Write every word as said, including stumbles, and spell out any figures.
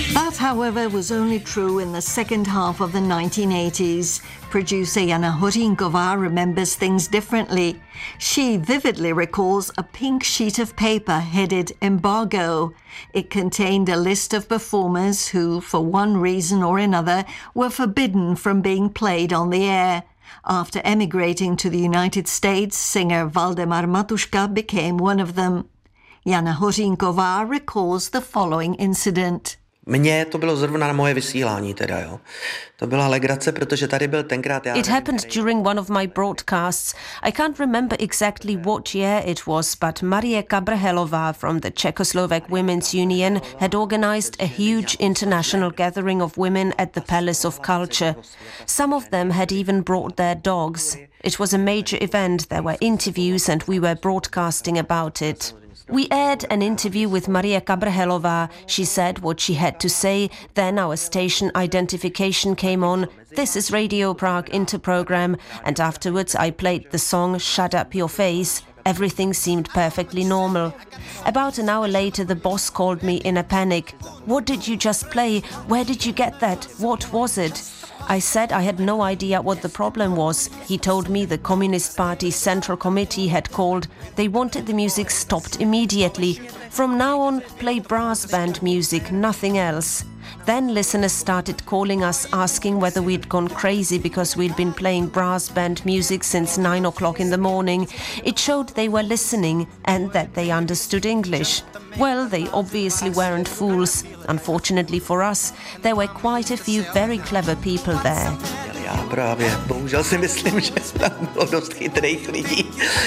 That, however, was only true in the second half of the nineteen eighties. Producer Jana Horinková remembers things differently. She vividly recalls a pink sheet of paper headed Embargo. It contained a list of performers who, for one reason or another, were forbidden from being played on the air. After emigrating to the United States, singer Valdemar Matuška became one of them. Jana Horinková recalls the following incident. Mně to bylo zrovna na moje vysílání teda, jo. To byla legrace, protože tady byl tenkrát... It happened during one of my broadcasts. I can't remember exactly what year it was, but Marie Kabrhelová from the Czechoslovak Women's Union had organized a huge international gathering of women at the Palace of Culture. Some of them had even brought their dogs. It was a major event, there were interviews and we were broadcasting about it. We aired an interview with Maria Kabrhelová. She said what she had to say. Then our station identification came on. This is Radio Prague Interprogram. And afterwards I played the song Shut Up Your Face. Everything seemed perfectly normal. About an hour later, the boss called me in a panic. What did you just play? Where did you get that? What was it? I said I had no idea what the problem was. He told me the Communist Party's Central Committee had called. They wanted the music stopped immediately. From now on, play brass band music, nothing else. Then listeners started calling us, asking whether we'd gone crazy because we'd been playing brass band music since nine o'clock in the morning. It showed they were listening and that they understood English. Well, they obviously weren't fools. Unfortunately for us, there were quite a few very clever people there. Já právě, bohužel si myslím, že tam bylo dost chytrých lidí.